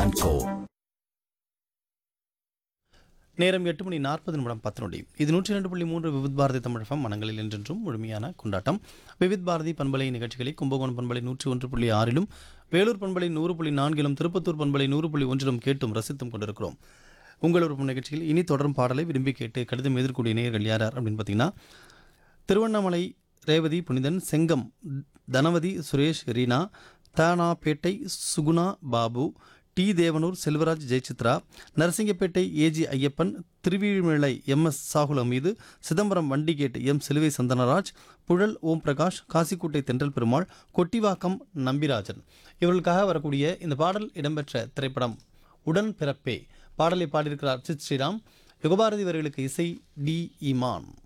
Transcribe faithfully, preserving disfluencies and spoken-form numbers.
And கோ. நேரம் எட்டு மணி நாற்பது நிமிடம் பத்து நொடி. இது நூற்றி இரண்டு புள்ளி மூன்று விவித் பாரதி தமிழகம். மனங்களில் என்றென்றும் முழுமையான கொண்டாட்டம். விவித் பாரதி பண்பலை நிகழ்ச்சிகளை கும்பகோணம் பண்பலை நூற்றி ஒன்று புள்ளி ஆறிலும், வேலூர் பண்பலை நூறு புள்ளி நான்கிலும், திருப்பத்தூர் பண்பலை நூறு புள்ளி ஒன்றிலும் கேட்டும் ரசித்தும் கொண்டிருக்கிறோம். உங்கள் ஒரு நிகழ்ச்சியில் இனி தொடரும் பாடலை விரும்பி கேட்டு கடிதம் எதிர்க்கூடிய நேயர்கள் யார் யார் அப்படின்னு பார்த்தீங்கன்னா, திருவண்ணாமலை ரேவதி புனிதன், Chengam Dhanavathi, Suresh, Reena, தானாப்பேட்டை Suguna Babu, D Devanur Selvaraj, Jayachitra, Narasingapettai AG Ayyappan, Thiruvizhimalai M S Shahul Hameed, Chidambaram Vandigate M சிலுவை சந்தனராஜ், புழல் ஓம் பிரகாஷ், காசிக்கோட்டை தென்றல் பெருமாள், கொட்டிவாக்கம் நம்பிராஜன் இவர்களுக்காக வரக்கூடிய இந்த பாடல் இடம்பெற்ற திரைப்படம் உடன் பிறப்பே. பாடலை பாடியிருக்கிறார் சித் ஸ்ரீராம். யுகபாரதி அவர்களுக்கு இசை டி இமான்.